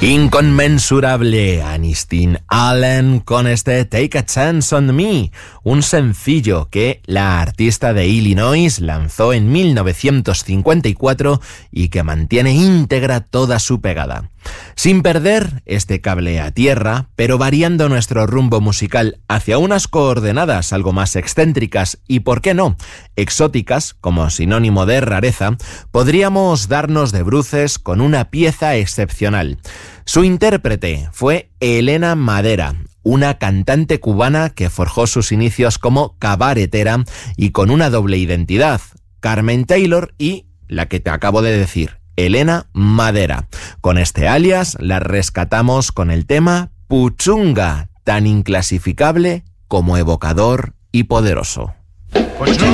Inconmensurable Anistin Allen con este Take a Chance on Me, un sencillo que la artista de Illinois lanzó en 1954 y que mantiene íntegra toda su pegada. Sin perder este cable a tierra, pero variando nuestro rumbo musical hacia unas coordenadas algo más excéntricas y, por qué no, exóticas, como sinónimo de rareza, podríamos darnos de bruces con una pieza excepcional. Su intérprete fue Elena Madera, una cantante cubana que forjó sus inicios como cabaretera y con una doble identidad, Carmen Taylor y la que te acabo de decir, Elena Madera. Con este alias la rescatamos con el tema Puchunga, tan inclasificable como evocador y poderoso.